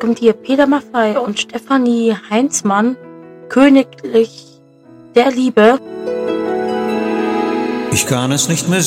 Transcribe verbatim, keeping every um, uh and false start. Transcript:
kommt hier Peter Maffay und Stefanie Heinzmann, Königlich der Liebe. Ich kann es nicht mehr